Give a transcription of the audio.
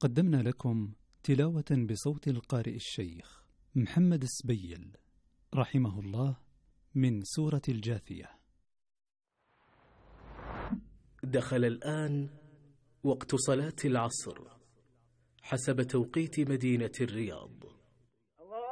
قدمنا لكم تلاوة بصوت القارئ الشيخ محمد السبيل رحمه الله من سورة الجاثية. دخل الآن وقت صلاة العصر حسب توقيت مدينة الرياض.